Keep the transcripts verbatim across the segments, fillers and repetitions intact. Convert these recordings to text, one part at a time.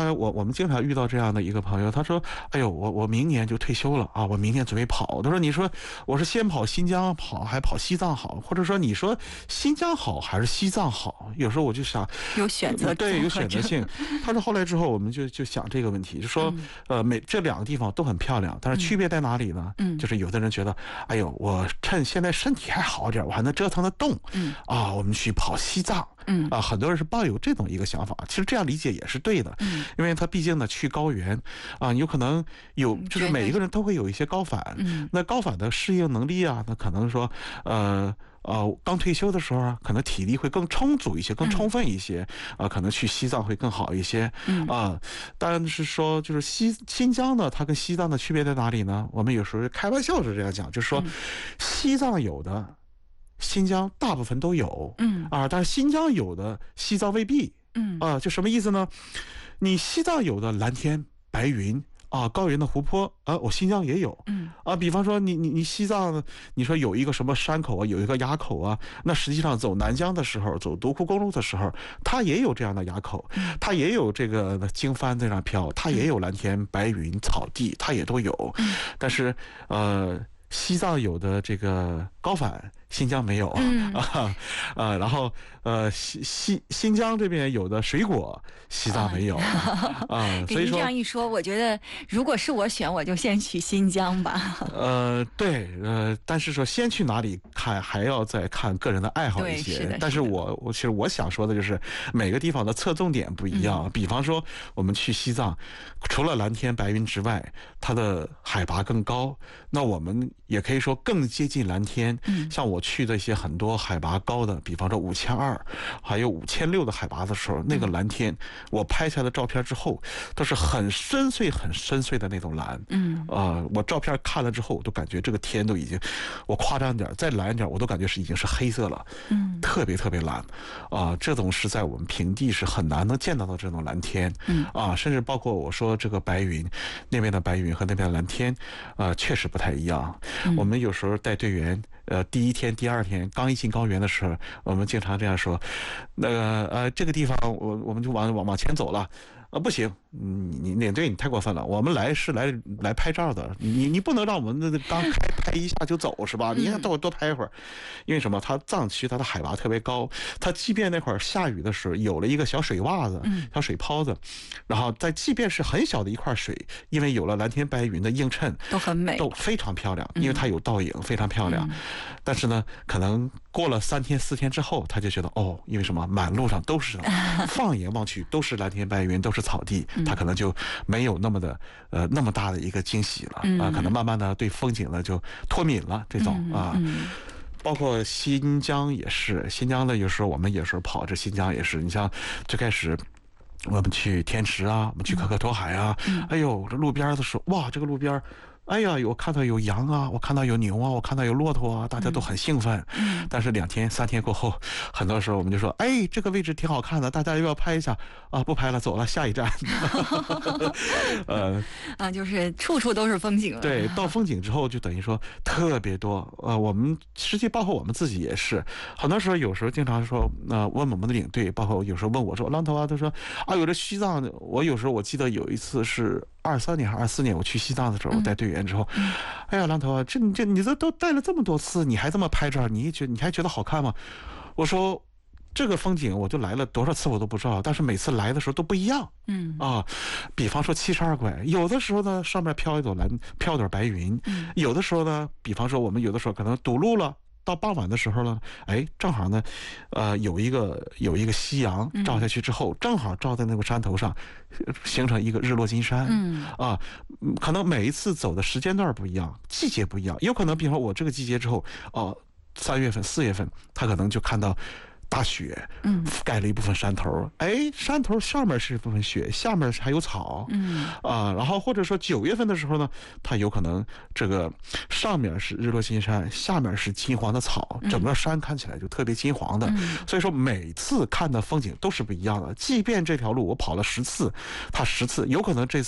呢，我我们经常遇到这样的一个朋友，他说：“哎呦，我我明年就退休了啊，我明年准备跑。”他说：“你说我是先跑新疆好，还跑西藏好，或者说你说新疆好还是西藏好？”有时候我就想， 有选择， 对，有选择性。他说后来之后，我们就就想这个问题，就说， 嗯、 呃，每这两个地方都很漂亮，但是区别在哪里呢？ 嗯， 就是有的人觉得，哎呦，我趁现在身体还好点，我还能折腾得动， 嗯啊，我们去跑西藏。 嗯啊，很多人是抱有这种一个想法，其实这样理解也是对的， 嗯， 因为他毕竟呢去高原，啊，有可能有，就是每一个人都会有一些高反， 嗯， 那高反的适应能力啊，那可能说，呃。呃，刚退休的时候啊，可能体力会更充足一些，更充分一些，啊、呃，可能去西藏会更好一些， 嗯啊、呃，但是说就是西新疆呢，它跟西藏的区别在哪里呢？我们有时候开玩笑是这样讲，就是说，西藏有的，新疆大部分都有， 嗯啊，但是新疆有的，西藏未必， 嗯啊，就什么意思呢？你西藏有的蓝天白云。啊，高原的湖泊啊，我新疆也有， 嗯啊，比方说你你你西藏，你说有一个什么山口啊，有一个垭口啊，那实际上走南疆的时候，走独库公路的时候，它也有这样的垭口，它也有这个经幡在那飘，它也有蓝天白云草地，它也都有，但是呃，西藏有的这个高反。新疆没有、 嗯、 啊，呃，然后呃，西西新疆这边有的水果，西藏没有啊，啊所以说这样一说，我觉得如果是我选，我就先去新疆吧。 呃，对，呃，但是说先去哪里看，还要再看个人的爱好一些。 是但是我我其实我想说的就是，每个地方的侧重点不一样。嗯、比方说，我们去西藏，除了蓝天白云之外，它的海拔更高，那我们也可以说更接近蓝天。嗯、像我。我去的一些很多海拔高的，比方说五千二，还有五千六的海拔的时候，那个蓝天，我拍下的照片之后，都是很深邃、很深邃的那种蓝。嗯，啊、呃，我照片看了之后，我都感觉这个天都已经，我夸张点，再蓝一点，我都感觉是已经是黑色了。嗯，特别特别蓝，啊、呃，这种是在我们平地是很难能见到的这种蓝天。嗯，啊，甚至包括我说这个白云，那边的白云和那边的蓝天，啊、呃，确实不太一样。嗯、我们有时候带队员。呃，第一天、第二天刚一进高原的时候，我们经常这样说，那个呃，这个地方我我们就往往往前走了。啊，不行，你你领队你太过分了，我们来是来来拍照的，你你不能让我们那刚开拍一下就走是吧？你看多多拍一会儿，因为什么？它藏区它的海拔特别高，它即便那会儿下雨的时候有了一个小水洼子、小水泡子，然后在即便是很小的一块水，因为有了蓝天白云的映衬， 都很美， 都非常漂亮，因为它有倒影，非常漂亮。但是呢，可能过了三天四天之后，他就觉得哦，因为什么？满路上都是，放眼望去都是蓝天白云，都是草地，他可能就没有那么的呃那么大的一个惊喜了啊，可能慢慢的对风景呢就脱敏了这种啊。包括新疆也是，新疆的有时候我们有时候跑这新疆也是，你像最开始。我们去天池啊，我们去可可托海啊，嗯、哎呦，这路边的时候，哇，这个路边，哎呀，我看到有羊啊，我看到有牛啊，我看到有骆驼啊，大家都很兴奋。嗯、但是两天三天过后，很多时候我们就说，哎，这个位置挺好看的，大家要不要拍一下？啊，不拍了，走了，下一站。呃， 啊，就是处处都是风景了。 对，到风景之后就等于说特别多。呃，我们实际包括我们自己也是，很多时候有时候经常说，呃，问我们的领队，包括有时候问我说，浪头啊，他说啊，有这西藏，我有时候我记得有一次是二三年还是二四年，我去西藏的时候，我带队员之后，嗯、哎呀，浪头啊，这你这你这都带了这么多次，你还这么拍照，你觉你还觉得好看吗？我说。这个风景我就来了多少次我都不知道，但是每次来的时候都不一样。嗯啊，比方说七十二拐，有的时候呢上面飘一朵蓝，飘一朵白云，嗯、有的时候呢，比方说我们有的时候可能堵路了。到傍晚的时候呢，哎，正好呢，呃，有一个有一个夕阳照下去之后，嗯、正好照在那个山头上，形成一个日落金山。嗯啊，可能每一次走的时间段不一样，季节不一样，有可能比方说我这个季节之后，哦、呃，三月份、四月份，他可能就看到。大雪，嗯，覆盖了一部分山头，哎，山头上面是一部分雪，下面还有草，嗯啊，然后或者说九月份的时候呢，它有可能这个上面是日落金山，下面是金黄的草，整个山看起来就特别金黄的，嗯、所以说每次看的风景都是不一样的。即便这条路我跑了十次，它十次有可能这次。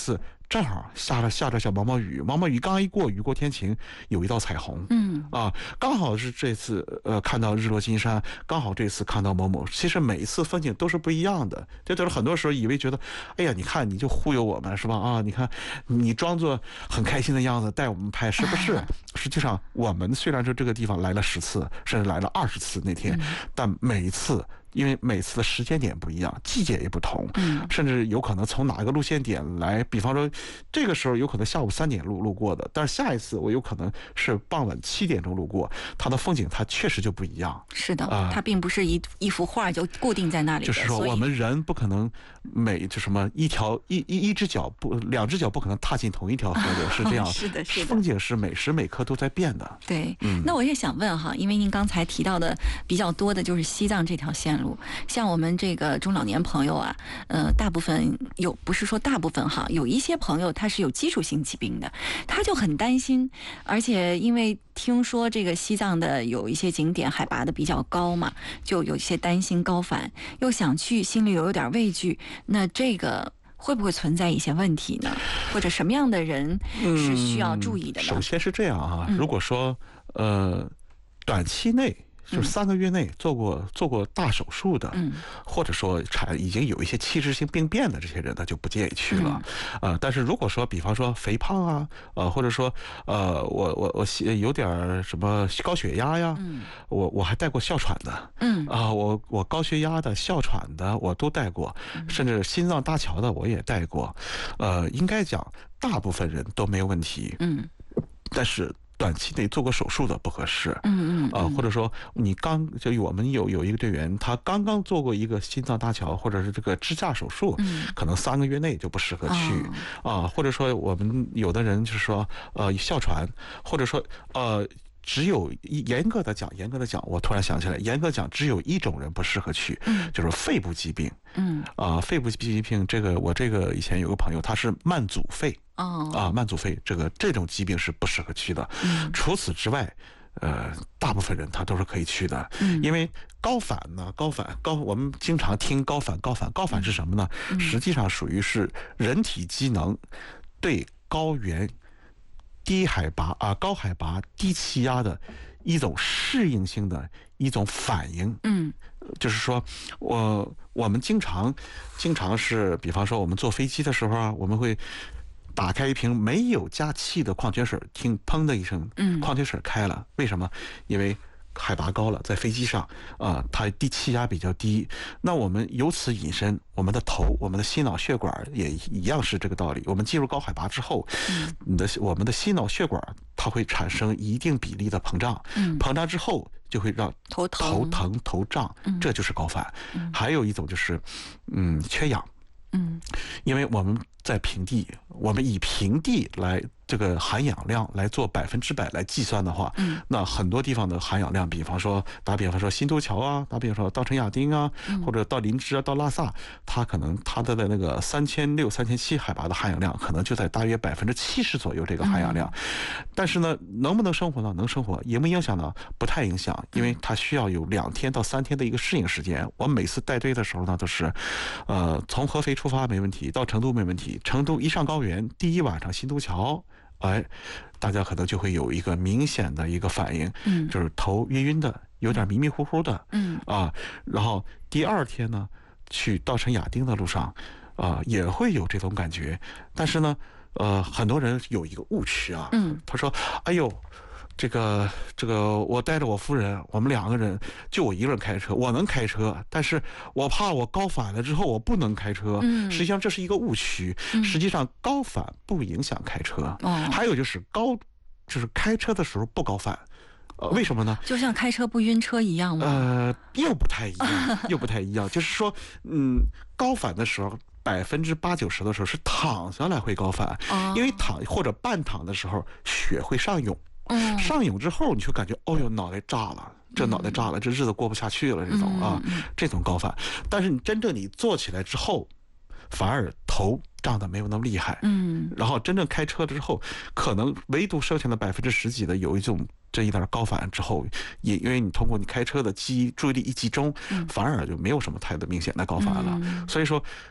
正好下着下着小毛毛雨，毛毛雨刚一过，雨过天晴，有一道彩虹。 嗯啊，刚好是这次呃看到日落金山，刚好这次看到某某。其实每一次风景都是不一样的。这就是很多时候以为觉得，哎呀，你看你就忽悠我们是吧？啊，你看你装作很开心的样子带我们拍，是不是？实际上我们虽然说这个地方来了十次，甚至来了二十次那天，但每一次。因为每次的时间点不一样，季节也不同， 嗯， 甚至有可能从哪个路线点来，比方说这个时候有可能下午三点路路过的，但是下一次我有可能是傍晚七点钟路过，它的风景它确实就不一样。 是的， 啊它并不是一一幅画就固定在那里的。 就是说， 所以我们人不可能每就什么一条一一一只脚不两只脚不可能踏进同一条河流，是这样。 是的，是的。 风景是每时每刻都在变的。 对， 嗯那我也想问哈，因为您刚才提到的比较多的就是西藏这条线路，像我们这个中老年朋友啊，呃，大部分有不是说大部分哈，有一些朋友他是有基础性疾病的，他就很担心，而且因为听说这个西藏的有一些景点海拔的比较高嘛，就有一些担心高反，又想去，心里又有点畏惧，那这个会不会存在一些问题呢？或者什么样的人是需要注意的呢？ 嗯、首先是这样啊， 嗯、 如果说呃短期内。就是三个月内做过做过大手术的， 嗯， 或者说产已经有一些器质性病变的这些人呢，就不建议去了。嗯、呃，但是如果说，比方说肥胖啊，呃，或者说呃，我我我有点什么高血压呀， 嗯， 我我还带过哮喘的， 嗯啊、呃，我我高血压的、哮喘的我都带过，甚至心脏搭桥的我也带过。呃，应该讲大部分人都没有问题， 嗯， 但是。短期内做过手术的不合适， 嗯嗯啊、呃，或者说你刚就我们有有一个队员，他刚刚做过一个心脏搭桥或者是这个支架手术， 嗯， 可能三个月内就不适合去啊、呃，或者说我们有的人就是说呃哮喘，或者说呃。只有严格的讲，严格的讲，我突然想起来，严格讲，只有一种人不适合去， 嗯， 就是肺部疾病。 嗯啊、呃，肺部疾病，这个我这个以前有个朋友，他是慢阻肺。 哦啊，慢阻肺这个这种疾病是不适合去的。 嗯， 除此之外，呃，大部分人他都是可以去的。 嗯， 因为高反呢，高反高，我们经常听高反，高反，高反是什么呢？ 嗯、 实际上属于是人体机能对高原。低海拔啊，高海拔低气压的一种适应性的一种反应。 嗯， 就是说，我我们经常经常是，比方说我们坐飞机的时候啊，我们会打开一瓶没有加气的矿泉水，听砰的一声， 嗯， 矿泉水开了，为什么？因为海拔高了，在飞机上啊、呃，它低气压比较低。那我们由此引申，我们的头、我们的心脑血管也一样是这个道理。我们进入高海拔之后， 嗯， 你的我们的心脑血管它会产生一定比例的膨胀， 嗯， 膨胀之后就会让头疼、 头疼、头胀，这就是高反。 嗯、 还有一种就是，嗯，缺氧。 嗯， 因为我们在平地，我们以平地来这个含氧量来做百分之百来计算的话， 嗯， 那很多地方的含氧量，比方说打比方说新都桥啊，打比方说到成亚丁啊， 嗯、 或者到林芝啊，到拉萨，它可能它的那个三千六、三千七海拔的含氧量，可能就在大约百分之七十左右这个含氧量。嗯、但是呢，能不能生活呢？能生活，影不影响呢？不太影响，因为它需要有两天到三天的一个适应时间。我每次带队的时候呢，都是，呃，从合肥出发没问题，到成都没问题。成都一上高原，第一晚上新都桥，哎，大家可能就会有一个明显的一个反应， 嗯， 就是头晕晕的，有点迷迷糊糊的， 嗯啊，然后第二天呢，去稻城亚丁的路上，啊，也会有这种感觉，但是呢，呃，很多人有一个误区啊， 嗯， 他说，哎呦。这个这个，我带着我夫人，我们两个人，就我一个人开车，我能开车，但是我怕我高反了之后我不能开车。 嗯， 实际上这是一个误区。 嗯、 实际上高反不影响开车。 哦， 还有就是高，就是开车的时候不高反。呃，为什么呢？ 就像开车不晕车一样吗？ 呃，又不太一样，又不太一样。就是说，嗯，高反的时候。百分之八九十的时候是躺下来会高反， 哦、 因为躺或者半躺的时候血会上涌， 嗯， 上涌之后你就感觉哦哟脑袋炸了，这脑袋炸了，嗯、这日子过不下去了，这种啊， 嗯、 这种高反。但是你真正你坐起来之后，反而头胀得没有那么厉害， 嗯， 然后真正开车之后，可能唯独剩下的百分之十几的有一种。这一点高反之后，也因为你通过你开车的记注意力一集中， 嗯、 反而就没有什么太的明显的高反了。 嗯、 所以说。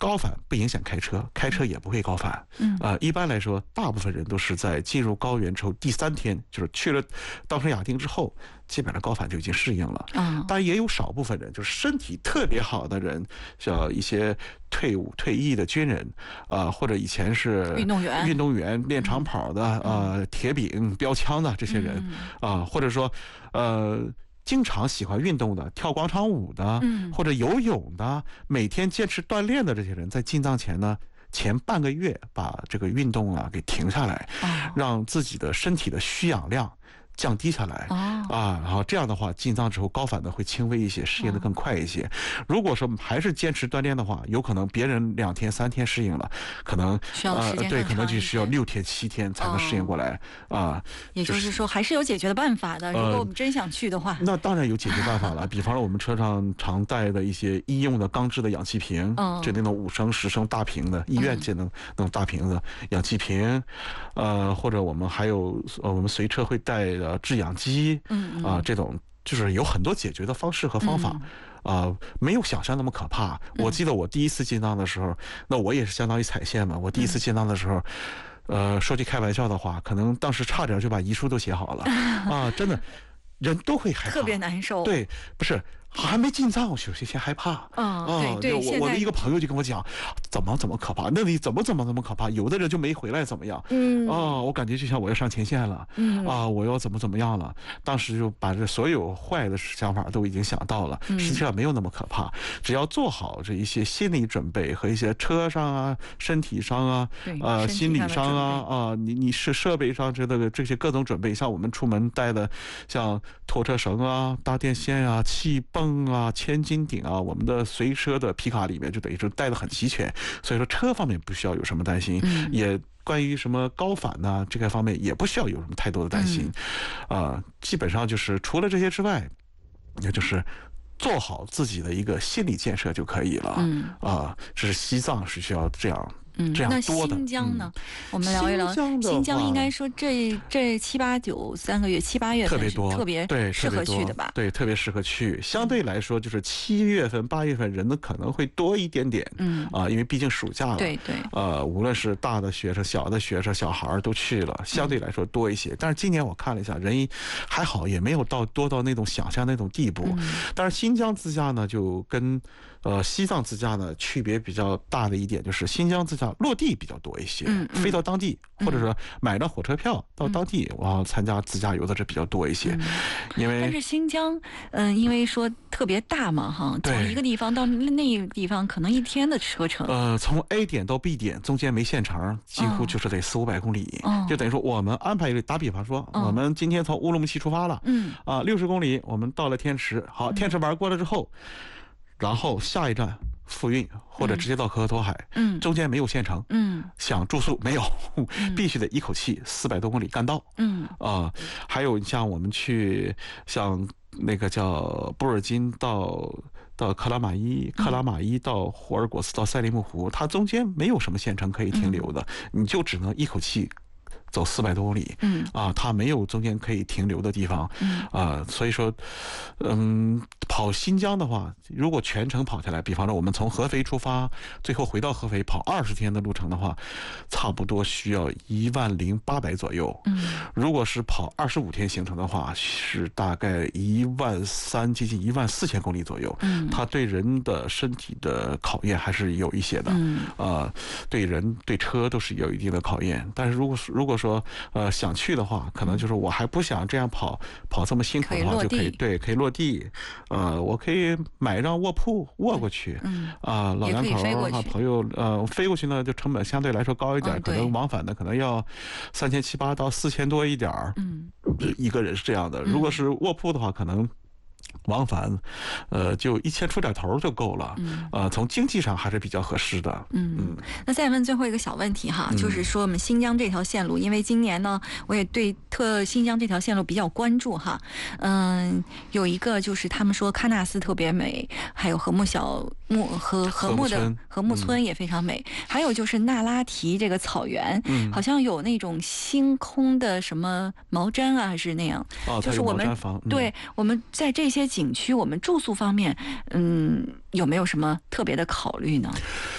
高反不影响开车，开车也不会高反。 嗯， 呃，一般来说，大部分人都是在进入高原之后第三天，就是去了稻城亚丁之后，基本上高反就已经适应了。 啊， 但也有少部分人，就是身体特别好的人，像一些退伍退役的军人，啊、呃，或者以前是运动员、 运动员练长跑的，啊、嗯呃，铁饼、标枪的这些人，啊、呃，或者说，呃。经常喜欢运动的，跳广场舞的， 嗯， 或者游泳的，每天坚持锻炼的这些人，在进藏前呢，前半个月把这个运动啊给停下来， 哦、 让自己的身体的需氧量降低下来， 哦、 啊，然后这样的话，进藏之后高反的会轻微一些，适应的更快一些。哦、如果说还是坚持锻炼的话，有可能别人两天三天适应了，可能需要时间、 呃、对，可能就需要六天七天才能适应过来、哦、啊。 也就是说，还是有解决的办法的。如果我们真想去的话， 呃、那当然有解决办法了。比方说，我们车上常带的一些医用的钢制的氧气瓶， 嗯， 就那种五升、十升大瓶的，医院见的那种大瓶子氧气瓶，呃，或者我们还有呃，我们随车会带的制氧机。 嗯啊、呃，这种就是有很多解决的方式和方法，啊、 嗯呃，没有想象那么可怕。我记得我第一次进藏的时候，那我也是相当于踩线嘛。我第一次进藏的时候，呃，说句开玩笑的话，可能当时差点就把遗书都写好了啊，真的，人都会害怕， 特别难受。 对，不是。还没进藏，我有些先害怕。 嗯，啊，对对， 我我的一个朋友就跟我讲，怎么怎么可怕，那里怎么怎么怎么可怕，有的人就没回来，怎么样？ 嗯， 啊，我感觉就像我要上前线了， 嗯啊，我要怎么怎么样了？当时就把这所有坏的想法都已经想到了，实际上没有那么可怕，只要做好这一些心理准备和一些车上啊、身体上啊、呃、心理上啊啊，你你是设备上这个这些各种准备，像我们出门带的，像拖车绳啊、搭电线啊、气泵啊、千斤顶啊，我们的随车的皮卡里面就等于是带的很齐全，所以说车方面不需要有什么担心， 嗯、 也关于什么高反呐、啊、这个方面也不需要有什么太多的担心，啊、嗯呃，基本上就是除了这些之外，也就是做好自己的一个心理建设就可以了， 嗯啊、呃，这是西藏是需要这样。 嗯， 这样那多的新疆呢？ 嗯、 我们聊一聊。 新新疆应该说这这七八九三个月七八月份特别多， 特别对适合去的吧？ 对，特别适合去。相对来说，就是七月份八月份人呢可能会多一点点。 嗯啊、呃，因为毕竟暑假了。 对对。 呃，无论是大的学生、小的学生、小孩都去了，相对来说多一些。嗯、但是今年我看了一下，人还好，也没有到多到那种想象那种地步。 嗯、 但是新疆自驾呢，就跟呃西藏自驾呢区别比较大的一点就是，新疆自驾落地比较多一些， 嗯嗯、 飞到当地，或者说买张火车票到当地，然后参加自驾游的这比较多一些。 嗯、 因为但是新疆，嗯、呃，因为说特别大嘛，哈，从一个地方到那个地方可能一天的车程。 呃，从 A 点到 B 点中间没线程，几乎就是得四五百公里， 哦、 就等于说我们安排一个，打比方说， 哦、 我们今天从乌鲁木齐出发了， 嗯， 啊，六十公里，我们到了天池，好，天池玩过了之后，然后下一站复运或者直接到可可托海， 嗯， 中间没有县城， 嗯， 想住宿没有，嗯、必须得一口气四百多公里干到， 嗯啊、呃，还有像我们去像那个叫布尔津到到克拉玛依，克拉玛依到霍尔果斯到塞利木湖，它中间没有什么县城可以停留的，嗯、你就只能一口气走四百多公里， 嗯啊，它没有中间可以停留的地方， 嗯啊，所以说，嗯，跑新疆的话，如果全程跑下来，比方说我们从合肥出发，最后回到合肥跑二十天的路程的话，差不多需要一万零八百左右。 嗯， 如果是跑二十五天行程的话，是大概一万三，接近一万四千公里左右。 嗯， 它对人的身体的考验还是有一些的。 嗯， 呃，对人对车都是有一定的考验。但是如果如果说呃想去的话，可能就是我还不想这样跑跑这么辛苦的话，就可以对可以落地。呃，我可以买一张卧铺卧过去。 嗯啊、呃，老两口啊朋友呃飞过去呢，就成本相对来说高一点， 嗯、 可能往返的可能要三千七八到四千多一点儿。 嗯， 一个人是这样的。如果是卧铺的话，可能往返，呃，就一千出点头就够了。 嗯， 呃，从经济上还是比较合适的。 嗯嗯。那再问最后一个小问题哈， 嗯、 就是说我们新疆这条线路，因为今年呢，我也对特新疆这条线路比较关注哈。嗯，有一个就是他们说喀纳斯特别美，还有和睦小木和和睦的和睦村也非常美，嗯、还有就是那拉提这个草原， 嗯、 好像有那种星空的什么毛毡啊，还是那样。 哦， 就是我们、 嗯、 对我们在这些景区，我们住宿方面，嗯，有没有什么特别的考虑呢？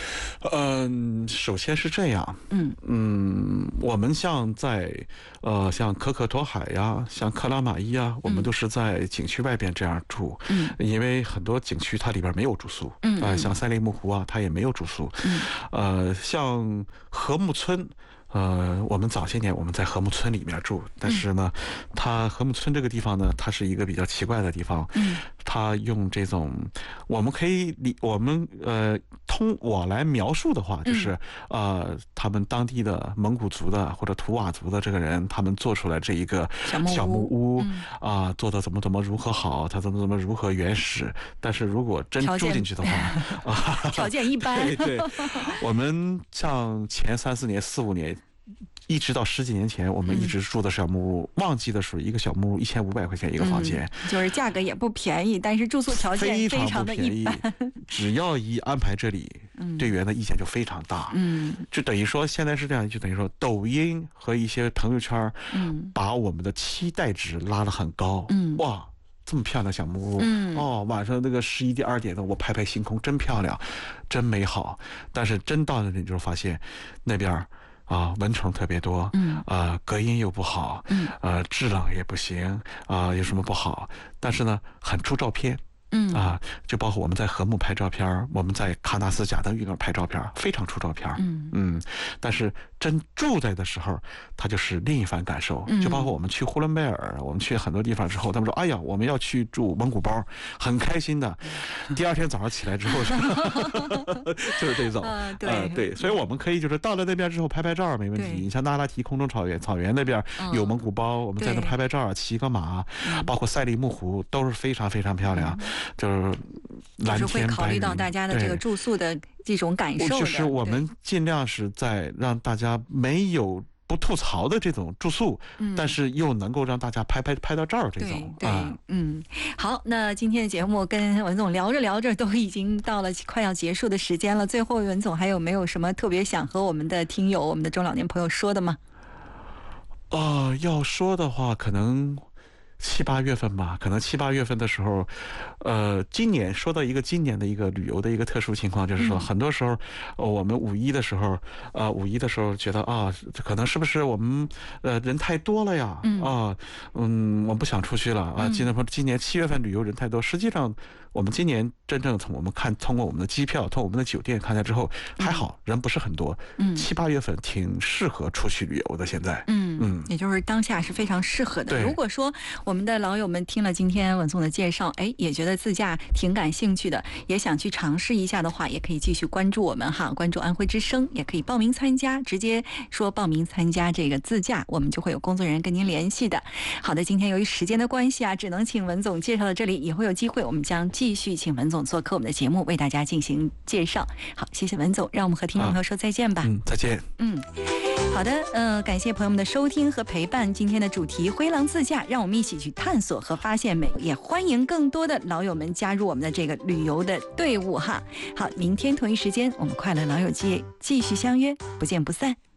嗯，首先是这样， 嗯嗯，我们像在呃像可可托海呀，像克拉玛依呀，我们都是在景区外边这样住， 嗯， 因为很多景区它里边没有住宿， 嗯呃，像赛里木湖啊，它也没有住宿， 嗯， 呃，像禾木村。呃，我们早些年我们在禾木村里面住，但是呢，它禾木村这个地方呢，它是一个比较奇怪的地方。 嗯， 它用这种，我们可以理，我们呃，通我来描述的话，就是呃，他们当地的蒙古族的或者图瓦族的这个人，他们做出来这一个小木屋啊，做的怎么怎么如何好，它怎么怎么如何原始。但是如果真住进去的话， 啊，条件一般。 对对，我们像前三四年、四五年。一直到十几年前，我们一直住的小木屋，嗯、旺季的时候，一个小木屋一千五百块钱一个房间、 嗯，就是价格也不便宜，但是住宿条件非常的一般。 只要一安排这里，嗯、队员的意见就非常大。嗯，就等于说现在是这样，就等于说抖音和一些朋友圈，嗯，把我们的期待值拉得很高。嗯，哇。这么漂亮小木屋，嗯，哦，晚上那个十一点二点的，我拍拍星空，真漂亮，真美好。但是真到那里就发现，那边啊蚊虫特别多，嗯，啊隔音又不好，嗯，呃制冷也不行，啊有什么不好？但是呢，很出照片。嗯啊，就包括我们在禾木拍照片，我们在喀纳斯贾登峪那拍照片，非常出照片。嗯嗯，但是真住在的时候，它就是另一番感受。就包括我们去呼伦贝尔，我们去很多地方之后，他们说：“哎呀，我们要去住蒙古包，很开心的。”第二天早上起来之后，就是这种。 呃，对、 呃、对，所以我们可以就是到了那边之后拍拍照没问题。你像那拉提空中草原，草原那边有蒙古包，我们在那拍拍照，骑个马，包括赛里木湖都是非常非常漂亮。就是蓝天白云， 就是会考虑到大家的这个住宿的这种感受的。 就是我们尽量是在让大家没有不吐槽的这种住宿，嗯、但是又能够让大家拍拍拍到照这种。 对，对啊、嗯，好，那今天的节目跟文总聊着聊着，都已经到了快要结束的时间了。最后，文总还有没有什么特别想和我们的听友、我们的中老年朋友说的吗？ 啊、呃，要说的话，可能。七八月份吧，可能七八月份的时候，呃，今年说到一个今年的一个旅游的一一个特殊情况，就是说，很多时候，呃，我们五一的时候，呃，五一的时候觉得啊，可能是不是我们呃人太多了呀？啊，嗯，我不想出去了啊。今年今年七月份旅游人太多，实际上我们今年真正从我们看，通过我们的机票，通过我们的酒店看下之后，还好人不是很多。嗯，七八月份挺适合出去旅游的。现在，嗯嗯， 也就是当下是非常适合的。如果说我们的老友们听了今天文总的介绍，哎，也觉得自驾挺感兴趣的，也想去尝试一下的话，也可以继续关注我们哈，关注安徽之声，也可以报名参加，直接说报名参加这个自驾，我们就会有工作人员跟您联系的。好的，今天由于时间的关系啊，只能请文总介绍到这里，以后有机会我们将继续请文总做客我们的节目，为大家进行介绍。好，谢谢文总，让我们和听众朋友说再见吧。 嗯，再见。 嗯，好的，呃，感谢朋友们的收听和陪伴。今天的主题灰狼自驾，让我们一起去探索和发现美，也欢迎更多的老友们加入我们的这个旅游的队伍哈。好，明天同一时间，我们快乐老友记继续相约，不见不散。